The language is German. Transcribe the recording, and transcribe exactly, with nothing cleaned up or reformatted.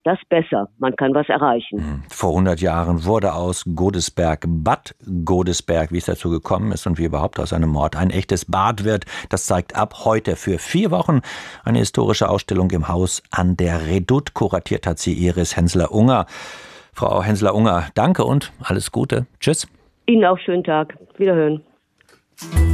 das ist besser. Man kann was erreichen. Vor hundert Jahren wurde aus Godesberg Bad Godesberg. Wie es dazu gekommen ist und wie überhaupt aus einem Mord ein echtes Bad wird, das zeigt ab heute für vier Wochen eine historische Ausstellung im Haus an der Redoute. Kuratiert hat sie Iris Hensler-Unger. Frau Hensler-Unger, danke und alles Gute. Tschüss. Ihnen auch schönen Tag. Wiederhören.